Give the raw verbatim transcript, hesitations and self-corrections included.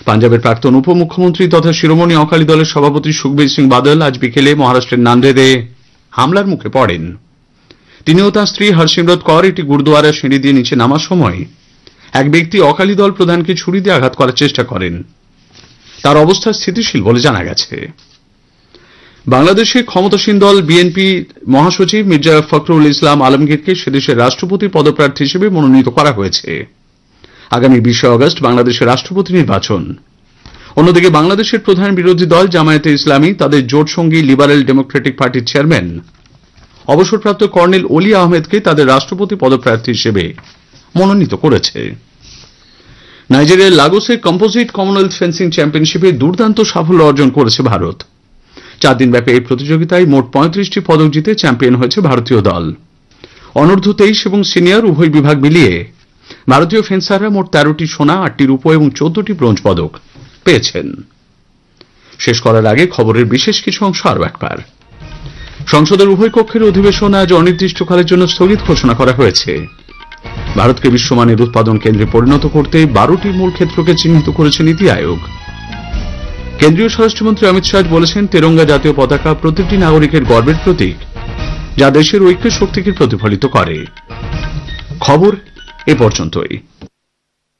পাঞ্জাবের প্রাক্তন উপমুখ্যমন্ত্রী তথা শিরোমণি অকালী দলের সভাপতি সুখবীর সিং বাদল আজ বিকেলে মহারাষ্ট্রের নান্দেড়ে হামলার মুখে পড়েন। তিনি ও তাঁর স্ত্রী হরসিমরত কর একটি গুরুদুয়ারা সিঁড়ি দিয়ে নিচে নামার সময় এক ব্যক্তি অকালী দল প্রধানকে ছুরি দিয়ে আঘাত করার চেষ্টা করেন। তার অবস্থা স্থিতিশীল বলে জানা গেছে। বাংলাদেশের ক্ষমতাসীন দল বিএনপি মহাসচিব মির্জা ফখরুল ইসলাম আলমগীরকে সেদেশের রাষ্ট্রপতি পদপ্রার্থী হিসেবে মনোনীত করা হয়েছে। আগামী বিশে আগস্ট বাংলাদেশের রাষ্ট্রপতি নির্বাচন। অন্যদিকে বাংলাদেশের প্রধান বিরোধী দল জামায়াতে ইসলামী তাদের জোট সঙ্গী লিবারেল ডেমোক্রেটিক পার্টির চেয়ারম্যান অবসরপ্রাপ্ত কর্নেল অলি আহমেদকে তাদের রাষ্ট্রপতি পদপ্রার্থী হিসেবে মনোনীত করেছে। নাইজেরিয়ার লাগোসে কম্পোজিট কমনওয়েলথ ফেন্সিং চ্যাম্পিয়নশিপে দুর্দান্ত সাফল্য অর্জন করেছে ভারত। চার দিনব্যাপী এই প্রতিযোগিতায় মোট পঁয়ত্রিশটি পদক জিতে চ্যাম্পিয়ন হয়েছে ভারতীয় দল। অনূর্ধ্ব তেইশ এবং সিনিয়র উভয় বিভাগ মিলিয়ে ভারতীয় ফেন্সাররা মোট তেরোটি সোনা, আটটি রূপো এবং চোদ্দটি ব্রোঞ্জ পদক পেয়েছেন। শেষ করার আগে খবরের বিশেষ কিছু অংশ আরও একবার। সংসদের উভয় কক্ষের অধিবেশন আজ অনির্দিষ্টকালের জন্য স্থগিত ঘোষণা করা হয়েছে। ভারতকে বিশ্বমানের উৎপাদন কেন্দ্রে পরিণত করতে বারোটি মূল ক্ষেত্রকে চিহ্নিত করেছে নীতি আয়োগ। কেন্দ্রীয় স্বরাষ্ট্রমন্ত্রী অমিত শাহ বলেছেন, তেরঙ্গা জাতীয় পতাকা প্রতিটি নাগরিকের গর্বের প্রতীক, যা দেশের ঐক্যের শক্তিকে প্রতিফলিত করে। খবর এ পর্যন্তই।